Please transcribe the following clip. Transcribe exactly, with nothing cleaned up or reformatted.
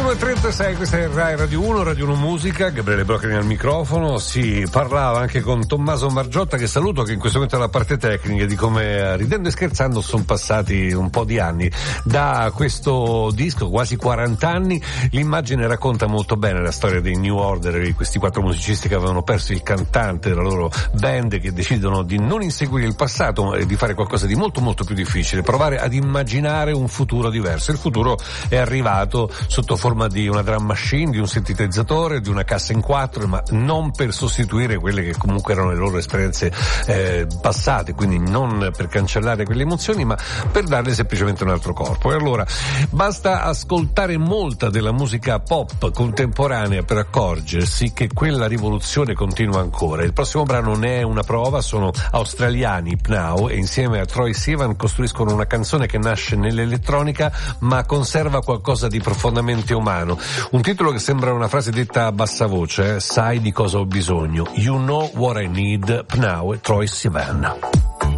ventuno e trentasei, questa è Rai Radio uno, Radio uno Musica, Gabriele Broccoli al microfono. Si parlava anche con Tommaso Margiotta, che saluto, che in questo momento è la parte tecnica, di come, ridendo e scherzando, sono passati un po' di anni da questo disco, quasi quaranta anni. L'immagine racconta molto bene la storia dei New Order, questi quattro musicisti che avevano perso il cantante della loro band, che decidono di non inseguire il passato e di fare qualcosa di molto molto più difficile, provare ad immaginare un futuro diverso. Il futuro è arrivato sotto forma di una drum machine, di un sintetizzatore, di una cassa in quattro, ma non per sostituire quelle che comunque erano le loro esperienze eh, passate, quindi non per cancellare quelle emozioni, ma per darle semplicemente un altro corpo. E allora basta ascoltare molta della musica pop contemporanea per accorgersi che quella rivoluzione continua ancora. Il prossimo brano ne è una prova. Sono australiani, Pnau, e insieme a Troye Sivan costruiscono una canzone che nasce nell'elettronica ma conserva qualcosa di profondamente umano. Un titolo che sembra una frase detta a bassa voce, eh? Sai di cosa ho bisogno. You know what I need, Pnau e Troye Sivan.